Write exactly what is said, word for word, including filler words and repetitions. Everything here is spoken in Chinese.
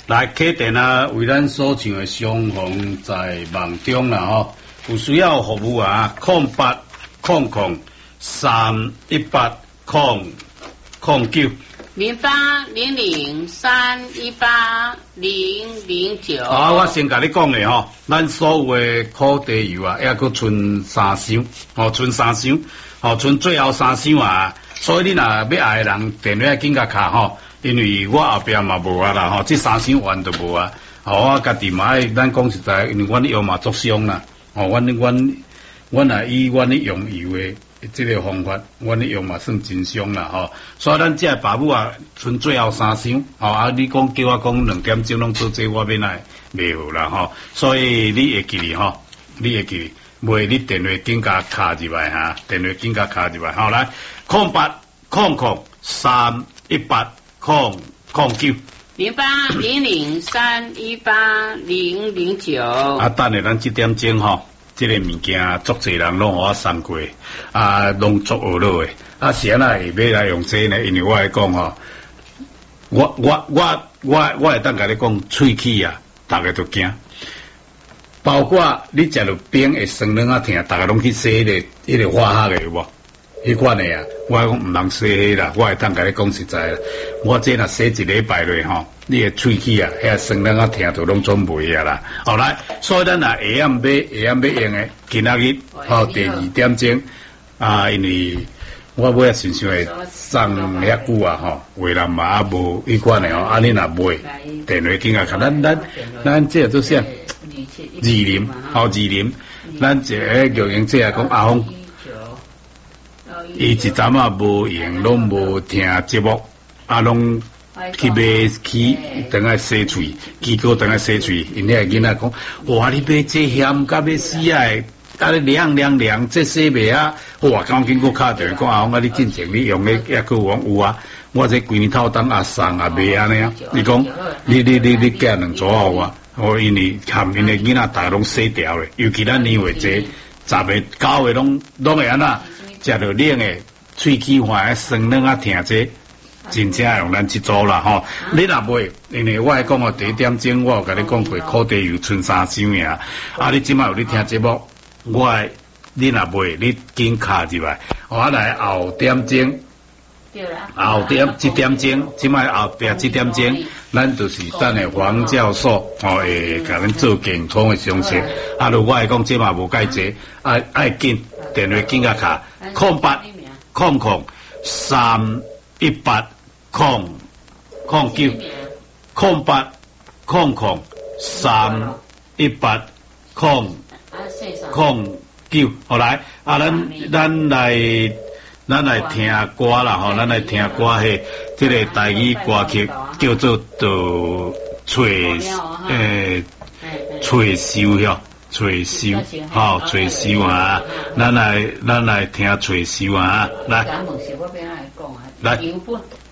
来启电啊，为咱所唱的相逢在梦中啦吼，有需要服务啊，空八空空三一八空空九零八零零三一八零零九。 啊，我先甲你讲咧吼，咱所有的苦地油啊，还佫剩三箱，吼，剩三箱，吼，剩最后三箱啊，所以你若要爱的人电话紧甲卡吼。因为我后壁嘛无啊啦吼，这三箱完都无啊，吼我家己嘛爱，咱讲实在，因为阮用嘛足伤啦，吼，阮阮阮也以阮咧用油的这个方法，阮咧用嘛算真伤啦吼，所以咱这爸母啊，剩最后三箱，吼啊，你讲叫我讲两点钟拢做这，我免来袂好啦吼，所以你会记哩吼，你会记哩，袂你电话紧甲卡入来哈，电话紧甲卡入来，好来，空八空空三一八。空空九零八零零三一八零零九。 啊，等下咱这点钟吼，这个物件足侪人拢互我送过，啊，拢足学落的。啊，是安那会要来用这呢？因为我来讲吼，我我我我我会当甲你讲，喙齿啊，大家都惊。包括你食着冰会酸软啊疼，大家拢去洗咧，迄个化学的有无？迄款的啊，我讲毋通洗迄啦，我会当甲你讲实在啦。我这若洗一礼拜落吼，你的喙齿啊，遐酸软啊疼都拢总袂啊啦。好来，所以咱若下暗买下暗要用的，今仔日吼第二点钟啊，因为我尾仔想想会送遐久啊吼，话人嘛啊无迄款的吼，啊你若买电话紧啊，看咱咱咱这做啥？二林吼二林，咱这个叫用这啊讲阿峰。伊一阵啊无用，拢无听节目，啊拢去买去等下洗喙，结果等下洗喙，因遐囡仔讲，哇！你买这咸甲要死啊！啊你凉凉凉，这洗袂啊！哇！刚经过卡电话讲啊，我你进前你用咧，抑个讲有啊！我这规年头当阿送啊卖安尼啊！你讲，你你你你寄两组互我，我因为含因的囡仔大拢洗掉咧，尤其咱年岁这十个九个拢拢会安那。食到冷的喙齿还酸软啊疼这，真正用咱去做啦吼。你若买，因为我讲哦，第一点钟我有甲你讲过，苦地油剩三箱尔。啊，你即摆有你听节目，我你若买，你紧卡入来，我来后点钟。后点一点钟，即摆后壁一点钟，咱就是等下黄教授哦会甲咱做健康的详细。啊，如果我讲即嘛无介济，爱爱紧电话紧甲卡，空八空空三一八空空九空八空空三一八空空九，好来啊，咱咱来。咱来听歌啦吼，咱来听歌嘿，这个台语歌曲叫做做吹诶吹箫哟，吹箫吼吹箫啊，咱来咱来听吹箫啊，来来。